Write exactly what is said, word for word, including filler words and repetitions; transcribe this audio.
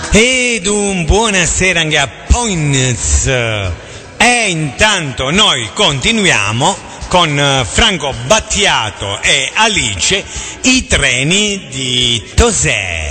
Ed un buonasera anche a Points. E intanto noi continuiamo con Franco Battiato e Alice, i treni di Tosè.